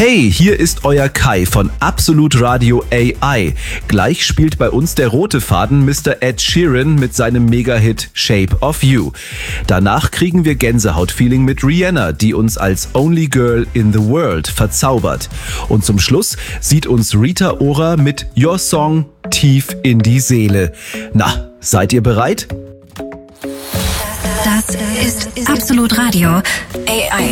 Hey, hier ist euer Kai von Absolut Radio AI. Gleich spielt bei uns der rote Faden Mr. Ed Sheeran mit seinem Mega-Hit Shape of You. Danach kriegen wir Gänsehaut-Feeling mit Rihanna, die uns als Only Girl in the World verzaubert. Und zum Schluss sieht uns Rita Ora mit Your Song tief in die Seele. Na, seid ihr bereit? Das ist Absolut Radio AI.